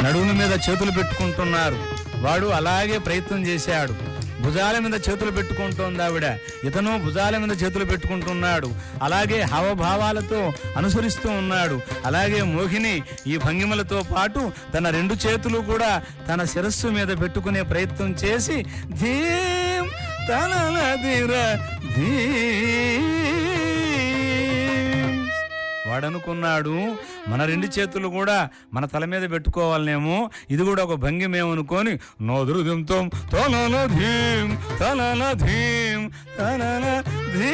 నడుముల మీద చేతులు పెట్టుకుంటున్నారు. వాడు అలాగే ప్రయత్నం చేశాడు. భుజాల మీద చేతులు పెట్టుకుంటోంది ఆవిడ, ఇతను భుజాల మీద చేతులు పెట్టుకుంటున్నాడు. అలాగే హావభావాలతో అనుసరిస్తూ ఉన్నాడు. అలాగే మోహిని ఈ భంగిమలతో పాటు తన 2 చేతులు కూడా తన శిరస్సు మీద పెట్టుకునే ప్రయత్నం చేసి ధీం తనలదిర ధీ వాడనుకున్నాడు మన 2 చేతులు కూడా మన తల మీద పెట్టుకోవాలనేమో, ఇది కూడా ఒక భంగిమేమనుకొని నోదురుదింతో తలల ధీం తలల ధీం తలల ధీ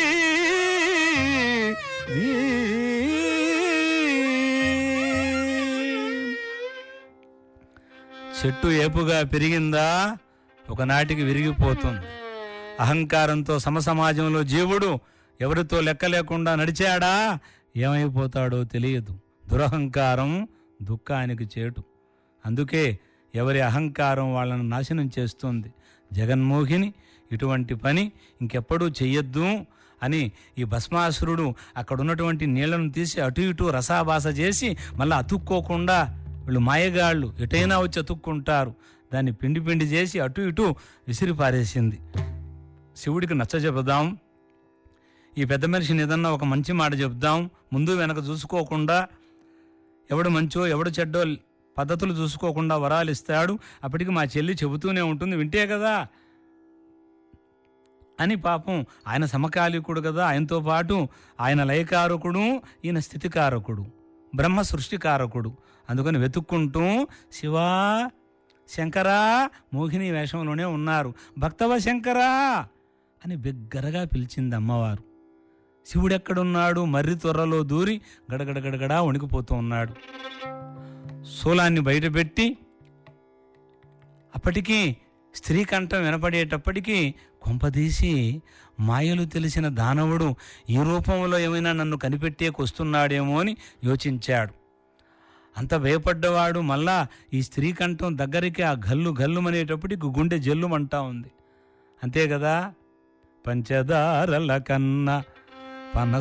చెట్టు ఏపుగా పెరిగిందా ఒకనాటికి విరిగిపోతుంది. అహంకారంతో సమసమాజంలో జీవుడు ఎవరితో లెక్క లేకుండా నడిచాడా ఏమైపోతాడో తెలియదు. దురహంకారం దుఃఖానికి చేటు. అందుకే ఎవరి అహంకారం వాళ్ళను నాశనం చేస్తుంది. జగన్మోహిని ఇటువంటి పని ఇంకెప్పుడూ చెయ్యొద్దు అని ఈ భస్మాసురుడు అక్కడ ఉన్నటువంటి నీళ్లను తీసి అటు ఇటు రసాభాస చేసి మళ్ళీ అతుక్కోకుండా, వీళ్ళు మాయగాళ్ళు ఎటైనా వచ్చి అతుక్కుంటారు, దాన్ని పిండి పిండి చేసి అటు ఇటు విసిరి పారేసింది. శివుడికి నచ్చ చెబుదాం, ఈ పెద్ద మనిషిని ఏదన్నా ఒక మంచి మాట చెప్దాం, ముందు వెనక చూసుకోకుండా, ఎవడు మంచో ఎవడు చెడ్డో పద్ధతులు చూసుకోకుండా వరాలు ఇస్తాడు, అప్పటికి మా చెల్లి చెబుతూనే ఉంటుంది, వింటే కదా అని. పాపం ఆయన సమకాలికుడు కదా, ఆయనతో పాటు ఆయన లయకారకుడు, ఈయన స్థితికారకుడు, బ్రహ్మ సృష్టికారకుడు. అందుకని వెతుక్కుంటూ శివా శంకరా మోహిని వేషంలోనే ఉన్నారు. భక్తవ శంకరా అని బిగ్గరగా పిలిచింది అమ్మవారు. శివుడెక్కడున్నాడు? మర్రి త్వరలో దూరి గడగడగడగడా వణికిపోతూ ఉన్నాడు. శూలాన్ని బయటపెట్టి అప్పటికీ స్త్రీ కంఠం వినపడేటప్పటికీ కొంపదీసి మాయలు తెలిసిన దానవుడు ఈ రూపంలో ఏమైనా నన్ను కనిపెట్టేకొస్తున్నాడేమో అని యోచించాడు. అంత భయపడ్డవాడు మళ్ళా ఈ స్త్రీ కంఠం దగ్గరికి ఆ గల్లు గల్లుమనేటప్పటికి గుండె జల్లుమంటా ఉంది. అంతే కదా, పంచదారల కన్నా పనస